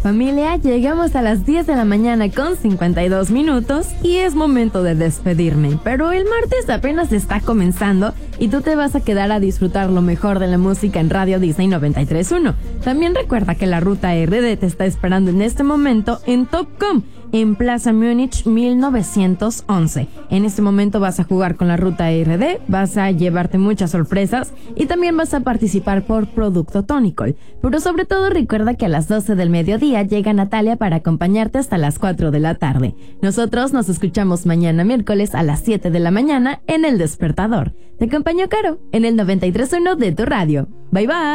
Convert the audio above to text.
Familia, llegamos a las 10 de la mañana con 52 minutos y es momento de despedirme, pero el martes apenas está comenzando y tú te vas a quedar a disfrutar lo mejor de la música en Radio Disney 93.1. También recuerda que la Ruta RD te está esperando en este momento en Topcom, en Plaza Múnich 1911. En este momento vas a jugar con la Ruta RD, vas a llevarte muchas sorpresas y también vas a participar por Producto Tonicol. Pero sobre todo recuerda que a las 12 del mediodía llega Natalia para acompañarte hasta las 4 de la tarde. Nosotros nos escuchamos mañana miércoles a las 7 de la mañana en El Despertador. Te acompañó Caro en el 93.1 de tu radio. Bye bye.